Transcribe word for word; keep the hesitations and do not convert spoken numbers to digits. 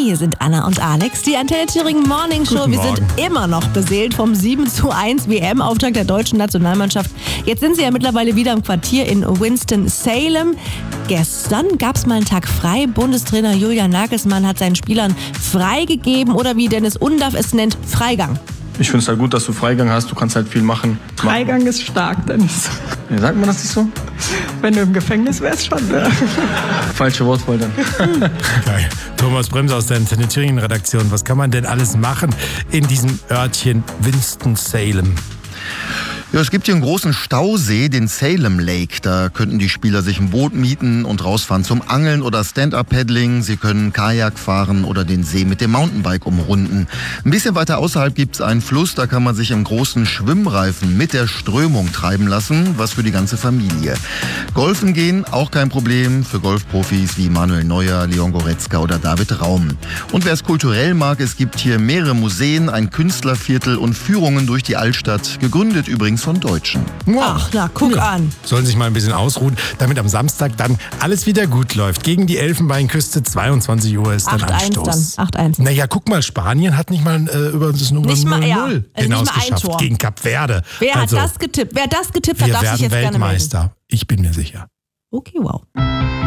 Hier sind Anna und Alex, die Antenne Thüringen Morning Show. Guten Wir sind Morgen. immer noch beseelt vom sieben zu eins W M-Auftakt der deutschen Nationalmannschaft. Jetzt sind sie ja mittlerweile wieder im Quartier in Winston-Salem. Gestern gab es mal einen Tag frei. Bundestrainer Julian Nagelsmann hat seinen Spielern freigegeben oder wie Dennis Undaff es nennt, Freigang. Ich finde es halt gut, dass du Freigang hast. Du kannst halt viel machen. Freigang ist stark, Dennis. Ja, sagt man das nicht so? Wenn du im Gefängnis wärst, schon. Ne? Falsche Wortwahl dann. Geil. Thomas Bremser aus der Antenne Thüringen-Redaktion. Was kann man denn alles machen in diesem Örtchen Winston-Salem? Ja, es gibt hier einen großen Stausee, den Salem Lake. Da könnten die Spieler sich ein Boot mieten und rausfahren zum Angeln oder Stand-Up-Paddling. Sie können Kajak fahren oder den See mit dem Mountainbike umrunden. Ein bisschen weiter außerhalb gibt es einen Fluss, da kann man sich im großen Schwimmreifen mit der Strömung treiben lassen, was für die ganze Familie. Golfen gehen, auch kein Problem für Golfprofis wie Manuel Neuer, Leon Goretzka oder David Raum. Und wer es kulturell mag, es gibt hier mehrere Museen, ein Künstlerviertel und Führungen durch die Altstadt, gegründet übrigens von Deutschen. Ach, na, guck Ja. an. Sollen sich mal ein bisschen ausruhen, damit am Samstag dann alles wieder gut läuft. Gegen die Elfenbeinküste, zweiundzwanzig Uhr ist dann acht eins Anstoß. dann, acht eins. Naja, guck mal, Spanien hat nicht mal äh, über das Nummer Nicht mal, ja. null null Also nicht mal ein hinausgeschafft Tor. gegen Kap Verde. Wer also, hat das getippt? Wer das getippt hat, wir darf sich werden jetzt gerne melden. Weltmeister. Ich bin mir sicher. Okay, wow.